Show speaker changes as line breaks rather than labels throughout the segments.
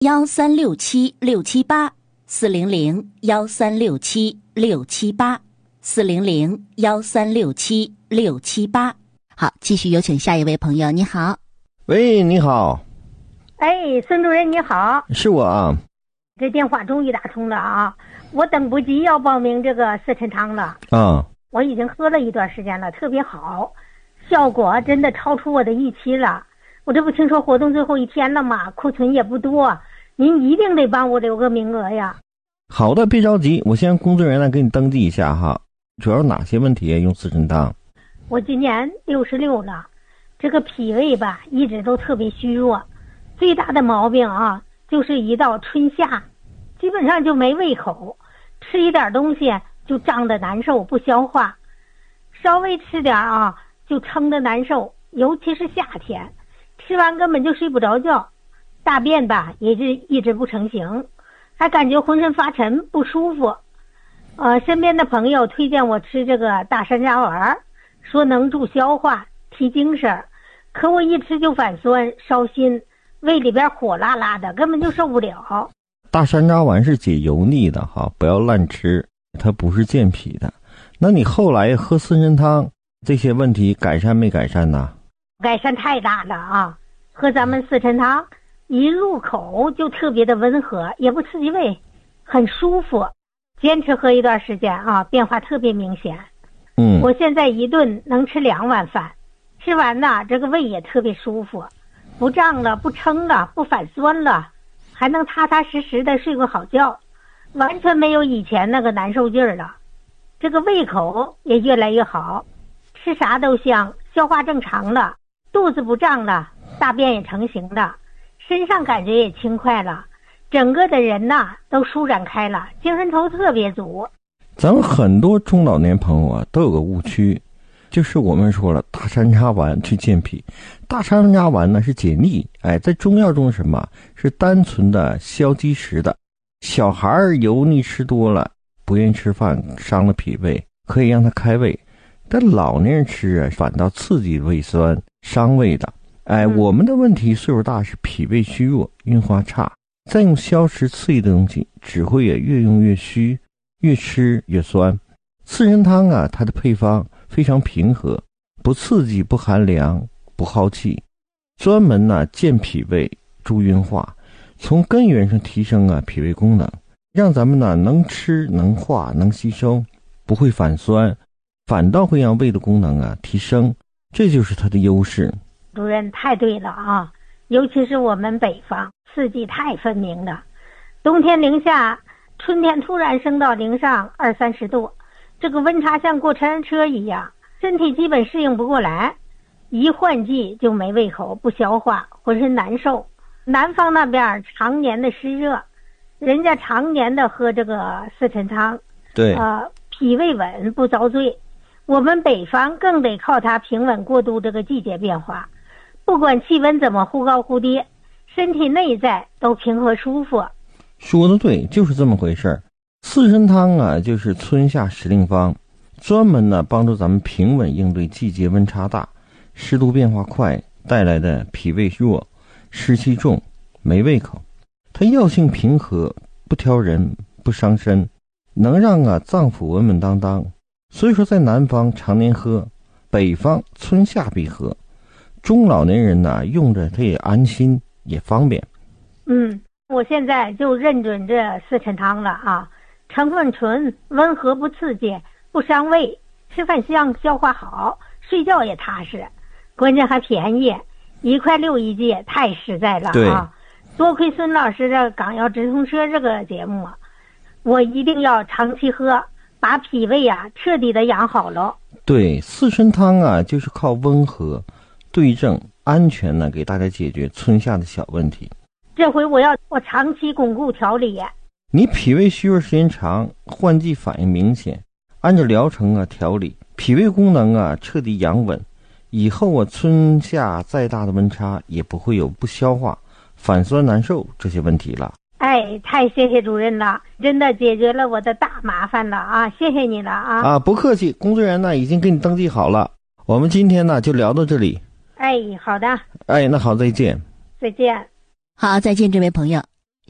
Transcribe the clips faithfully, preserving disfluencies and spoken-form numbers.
幺三六七六七八四零零幺三六七六七八四零零幺三六七六七八。好，继续有请下一位朋友。你好。
喂，你好。
哎，孙主任你好。
是我啊。
这电话终于打通了啊！我等不及要报名这个四陈汤了。
啊。
我已经喝了一段时间了，特别好，效果真的超出我的预期了。我这不听说活动最后一天了吗？库存也不多，您一定得帮我留个名额呀。
好的，别着急，我先让工作人员来给你登记一下哈。主要哪些问题用四陈汤？
我今年六十六了，这个脾胃吧一直都特别虚弱，最大的毛病啊就是一到春夏，基本上就没胃口，吃一点东西就胀得难受，不消化，稍微吃点啊就撑得难受，尤其是夏天，吃完根本就睡不着觉，大便吧也是一直不成形，还感觉浑身发沉不舒服。呃，身边的朋友推荐我吃这个大山楂丸，说能助消化提精神，可我一吃就反酸烧心，胃里边火辣辣的，根本就受不了。
大山楂丸是解油腻的哈，不要乱吃，它不是健脾的。那你后来喝四陈汤这些问题改善没改善呢？
改善太大了啊！喝咱们四陈汤一入口就特别的温和，也不刺激胃，很舒服。坚持喝一段时间啊，变化特别明显。
嗯，
我现在一顿能吃两碗饭，吃完呢这个胃也特别舒服，不胀了，不撑了，不反酸了，还能踏踏实实的睡个好觉，完全没有以前那个难受劲儿了。这个胃口也越来越好，吃啥都香，消化正常了，肚子不胀了，大便也成型了，身上感觉也轻快了，整个的人呐都舒展开了，精神头特别足。
咱们很多中老年朋友啊都有个误区，就是我们说了大山楂丸去健脾，大山楂丸呢是解腻，哎，在中药中什么是单纯的消积食的。小孩油腻吃多了，不愿意吃饭，伤了脾胃，可以让他开胃，但老年人吃啊反倒刺激胃酸，伤胃的。哎，
嗯、
我们的问题岁数大是脾胃虚弱，运化差，再用消食刺激的东西，只会也越用越虚，越吃越酸。四陈汤啊，它的配方非常平和，不刺激，不寒凉，不耗气，专门呢健脾胃，助运化，从根源上提升啊脾胃功能，让咱们呢能吃能化能吸收，不会反酸，反倒会让胃的功能啊提升，这就是它的优势。
主任太对了啊，尤其是我们北方四季太分明了，冬天零下，春天突然升到零上二三十度，这个温差像过山车一样，身体基本适应不过来，一换季就没胃口，不消化，浑身难受。南方那边常年的湿热，人家常年的喝这个四陈汤，
对，
呃，脾胃稳不遭罪。我们北方更得靠它平稳过渡这个季节变化，不管气温怎么忽高忽低，身体内在都平和舒服。
说的对，就是这么回事儿。四陈汤啊，就是春夏时令方，专门呢帮助咱们平稳应对季节温差大、湿度变化快带来的脾胃弱、湿气重、没胃口。它药性平和，不挑人，不伤身，能让啊脏腑稳稳当当。所以说在南方常年喝，北方春夏必喝，中老年人呢用着它也安心也方便。
嗯，我现在就认准这四陈汤了啊，成分纯，温和不刺激，不伤胃，吃饭香，消化好，睡觉也踏实，关键还便宜，一块六一剂，太实在了啊！多亏孙老师的港药直通车这个节目，我一定要长期喝，把脾胃啊彻底的养好了。
对，四陈汤啊，就是靠温和、对症、安全呢，给大家解决春夏的小问题。
这回我要我长期巩固调理。
你脾胃虚弱时间长，换季反应明显，按照疗程啊调理，脾胃功能啊彻底养稳，以后啊春夏再大的温差也不会有不消化、反酸难受这些问题了。
哎，太谢谢主任了，真的解决了我的大麻烦了啊！谢谢你了啊！
啊，不客气，工作人员呢已经给你登记好了。我们今天呢就聊到这里。
哎，好的。
哎，那好，再见。
再见。
好，再见，这位朋友。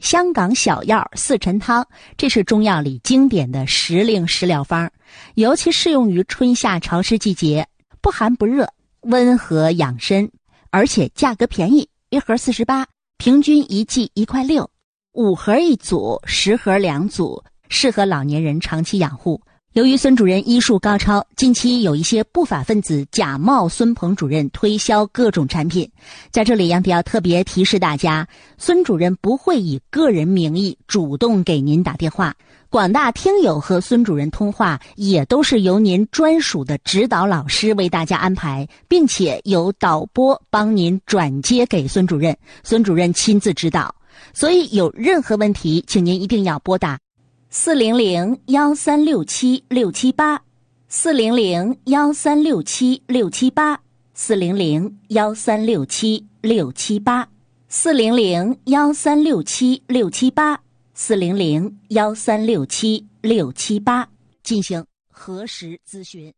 香港小药四陈汤，这是中药里经典的时令食疗方，尤其适用于春夏潮湿季节，不寒不热，温和养身，而且价格便宜，一盒四十八，平均一剂一块六，五盒一组，十盒两组，适合老年人长期养护。由于孙主任医术高超，近期有一些不法分子假冒孙鹏主任推销各种产品。在这里杨迪要特别提示大家，孙主任不会以个人名义主动给您打电话，广大听友和孙主任通话也都是由您专属的指导老师为大家安排，并且由导播帮您转接给孙主任，孙主任亲自指导。所以有任何问题，请您一定要拨打四零零幺三六七六七八，四零零幺三六七六七八，四零零幺三六七六七八，四零零幺三六七六七八，四零零幺三六七六七八，进行核实咨询。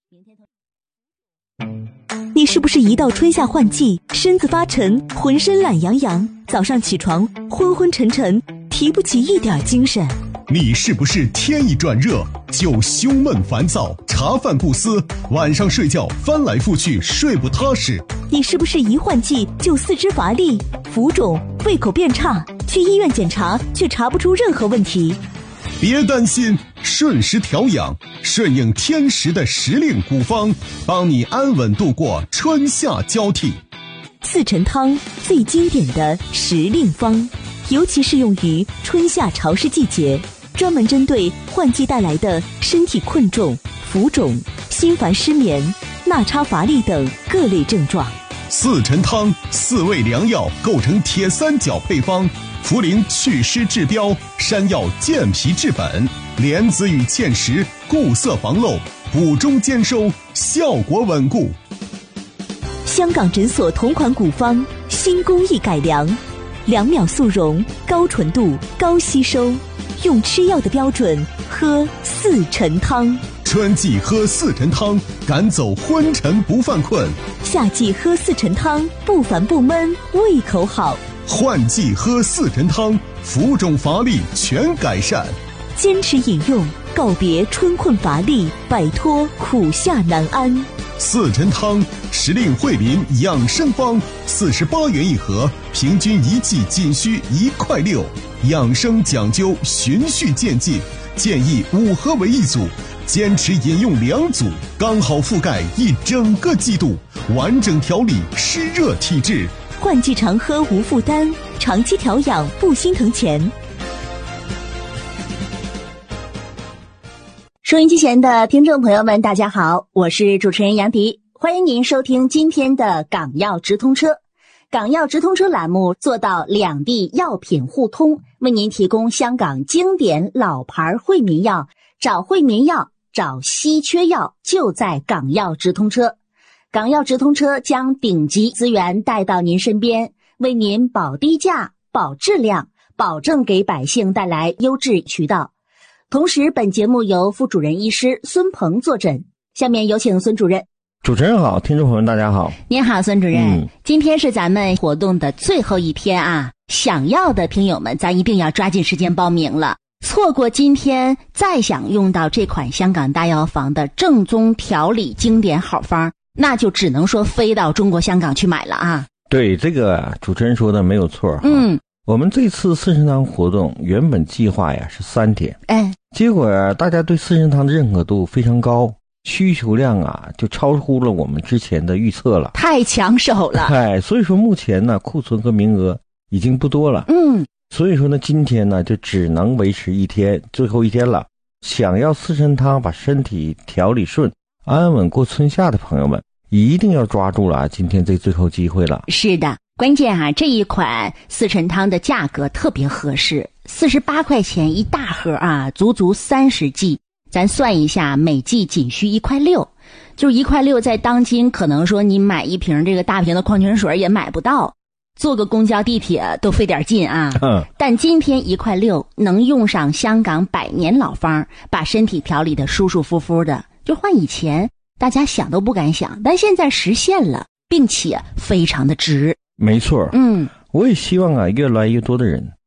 你是不是一到春夏换季，身子发沉，浑身懒洋洋，早上起床昏昏沉沉，提不起一点精神？
你是不是天一转热就胸闷烦躁，茶饭不思，晚上睡觉翻来覆去睡不踏实？
你是不是一换季就四肢乏力、浮肿、胃口变差，去医院检查却查不出任何问题？
别担心，顺时调养，顺应天时的时令古方，帮你安稳度过春夏交替。
四陈汤最经典的时令方，尤其适用于春夏潮湿季节，专门针对换季带来的身体困重、浮肿、心烦失眠、纳差乏力等各类症状。
四陈汤四味良药构成铁三角配方，茯苓祛湿治标，山药健脾治本，莲子与芡实固色防漏，补中兼收，效果稳固。
香港诊所同款古方，新工艺改良，两秒速溶，高纯度，高吸收，用吃药的标准喝四陈汤。
春季喝四陈汤，赶走昏沉不犯困；
夏季喝四陈汤，不烦不闷，胃口好；
换季喝四陈汤，浮肿乏力全改善。
坚持饮用，告别春困乏力，摆脱苦夏难安。
四陈汤时令惠林养生方，四十八元一盒，平均一剂仅需一块六。养生讲究循序渐进，建议五盒为一组，坚持饮用两组，刚好覆盖一整个季度，完整调理湿热体质。
换季常喝无负担，长期调养不心疼钱。
收音机前的听众朋友们，大家好，我是主持人杨迪，欢迎您收听今天的港药直通车。港药直通车栏目做到两地药品互通，为您提供香港经典老牌惠民药，找惠民药，找稀缺药，就在港药直通车。港药直通车将顶级资源带到您身边，为您保低价、保质量，保证给百姓带来优质渠道。同时，本节目由副主任医师孙鹏坐诊。下面有请孙主任。
主持人好，听众朋友们大家好。
您好，孙主任、
嗯、
今天是咱们活动的最后一天啊，想要的听友们咱一定要抓紧时间报名了，错过今天再想用到这款香港大药房的正宗调理经典好方，那就只能说飞到中国香港去买了啊。
对，这个主持人说的没有错。
嗯，
我们这次四神汤活动原本计划呀是三天，
哎，
结果啊大家对四神汤的认可度非常高，需求量啊就超乎了我们之前的预测了，
太抢手了。
哎，所以说目前呢库存和名额已经不多了。
嗯，
所以说呢今天呢就只能维持一天，最后一天了。想要四神汤把身体调理顺，安稳过春夏的朋友们，一定要抓住了啊今天这最后机会了。
是的，关键啊这一款四陈汤的价格特别合适，四十八块钱一大盒啊，足足三十剂。咱算一下，每剂仅需一块六，就是一块六，在当今可能说你买一瓶这个大瓶的矿泉水也买不到，坐个公交地铁都费点劲啊。
嗯，
但今天一块六能用上香港百年老方，把身体调理的舒舒服服的，就换以前大家想都不敢想，但现在实现了，并且非常的值。
没错。
嗯，
我也希望啊越来越多的人